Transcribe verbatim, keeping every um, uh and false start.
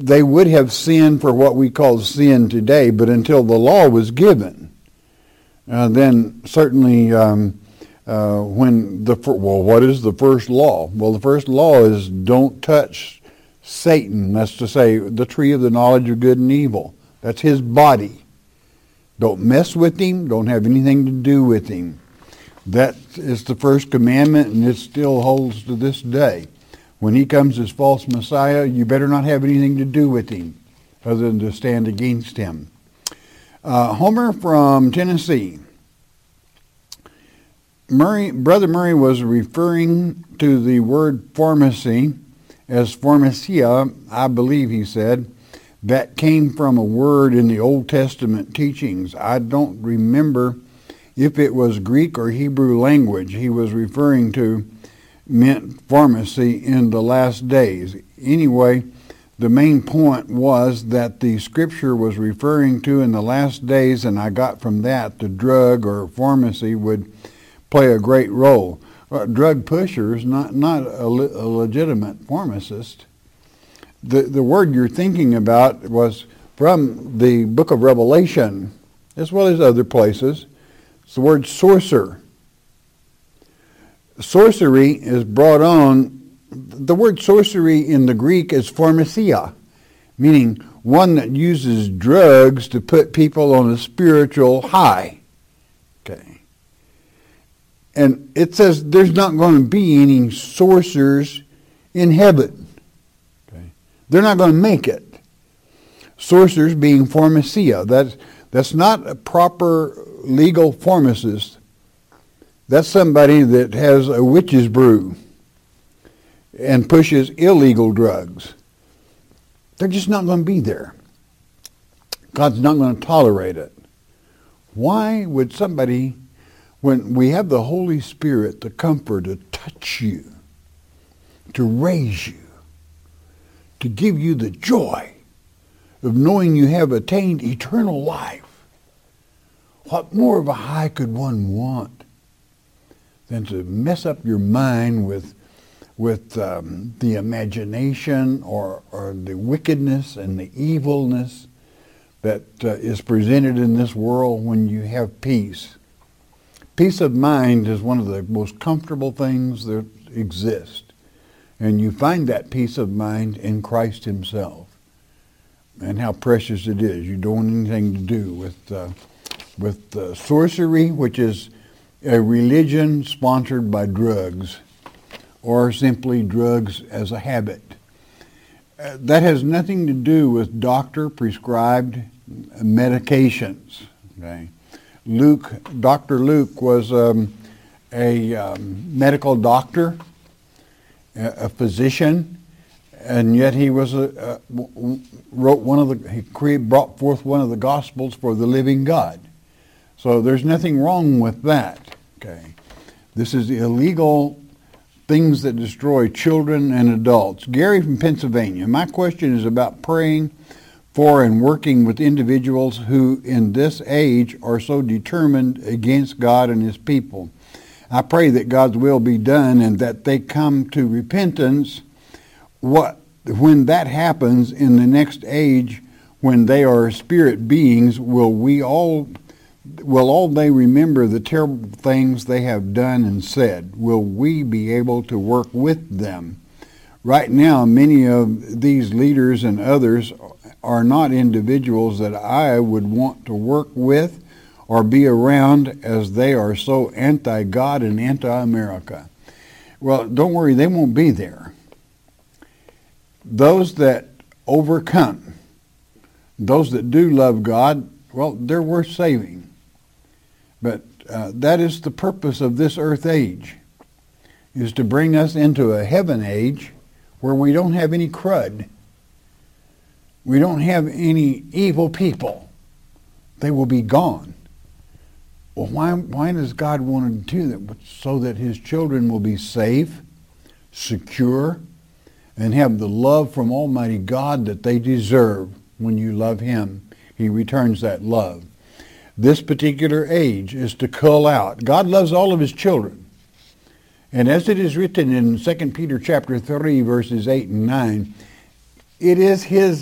they would have sinned for what we call sin today, but until the law was given, uh, then certainly um, uh, when the, well, what is the first law? Well, the first law is don't touch Satan. That's to say, the tree of the knowledge of good and evil. That's his body. Don't mess with him. Don't have anything to do with him. That is the first commandment, and it still holds to this day. When he comes as false Messiah, you better not have anything to do with him other than to stand against him. Uh, Homer from Tennessee. Murray, Brother Murray was referring to the word pharmacy as pharmacia, I believe he said. That came from a word in the Old Testament teachings. I don't remember if it was Greek or Hebrew language he was referring to meant pharmacy in the last days. Anyway, the main point was that the scripture was referring to in the last days, and I got from that the drug or pharmacy would play a great role. Uh, drug pushers, not not a, le- a legitimate pharmacist. The the word you're thinking about was from the book of Revelation, as well as other places. It's the word sorcerer. Sorcery is brought on, the word sorcery in the Greek is pharmacia, meaning one that uses drugs to put people on a spiritual high. Okay. And it says there's not going to be any sorcerers in heaven. Okay. They're not going to make it. Sorcerers being pharmacia. That's, that's not a proper legal pharmacist. That's somebody that has a witch's brew and pushes illegal drugs. They're just not going to be there. God's not going to tolerate it. Why would somebody, when we have the Holy Spirit, the comforter, to touch you, to raise you, to give you the joy of knowing you have attained eternal life, what more of a high could one want than to mess up your mind with with um, the imagination or, or the wickedness and the evilness that uh, is presented in this world when you have peace. Peace of mind is one of the most comfortable things that exist. And you find that peace of mind in Christ himself. And how precious it is. You don't want anything to do with, uh, with uh, sorcery, which is a religion sponsored by drugs, or simply drugs as a habit. Uh, that has nothing to do with doctor-prescribed medications. Okay, Luke, Doctor Luke was um, a um, medical doctor, a, a physician, and yet he was a, a wrote one of the he created, brought forth one of the Gospels for the living God. So there's nothing wrong with that. Okay, this is illegal things that destroy children and adults. Gary from Pennsylvania. My question is about praying for and working with individuals who in this age are so determined against God and his people. I pray that God's will be done and that they come to repentance. What when that happens in the next age, when they are spirit beings, will we all Will all they remember the terrible things they have done and said? Will we be able to work with them? Right now, many of these leaders and others are not individuals that I would want to work with or be around, as they are so anti-God and anti-America. Well, don't worry, they won't be there. Those that overcome, those that do love God, well, they're worth saving. But uh, that is the purpose of this earth age, is to bring us into a heaven age where we don't have any crud. We don't have any evil people. They will be gone. Well, why, why does God want to do that? So that his children will be safe, secure, and have the love from Almighty God that they deserve. When you love him, he returns that love. This particular age is to cull out. God loves all of his children. And as it is written in Second Peter chapter three, verses eight and nine, it is his